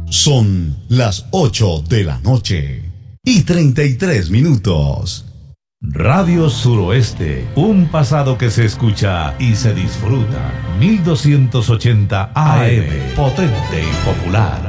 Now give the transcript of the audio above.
Son las 8 de la noche y 33 minutos. Radio Suroeste, un pasado que se escucha y se disfruta. 1280 AM, potente y popular.